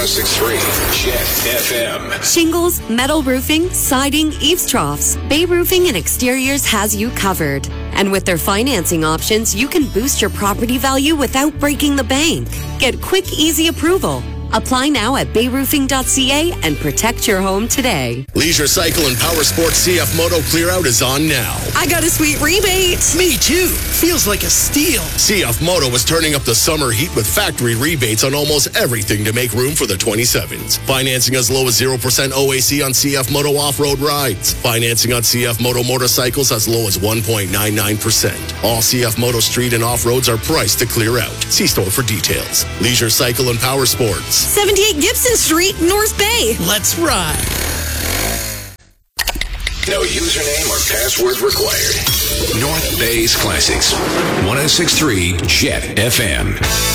106.3 Jet FM. Shingles, metal roofing, siding, eaves troughs. Bay Roofing and Exteriors has you covered. And with their financing options, you can boost your property value without breaking the bank. Get quick, easy approval. Apply now at bayroofing.ca and protect your home today. Leisure Cycle and Power Sports CF Moto Clear Out is on now. I got a sweet rebate. Me too. Feels like a steal. CF Moto is turning up the summer heat with factory rebates on almost everything to make room for the 27s. Financing as low as 0% OAC on CF Moto off-road rides. Financing on CF Moto motorcycles as low as 1.99%. All CF Moto street and off-roads are priced to clear out. See store for details. Leisure Cycle and Power Sports. 78 Gibson Street, North Bay. Let's ride. No username or password required. North Bay's Classics. 106.3 Jet FM.